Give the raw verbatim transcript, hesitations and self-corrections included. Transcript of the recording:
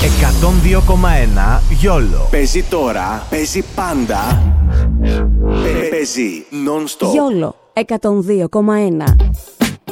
εκατόν δύο κόμμα ένα Γιόλο. Παίζει τώρα, παίζει πάντα. Παίζει non-stop. Γιόλο εκατόν δύο κόμμα ένα.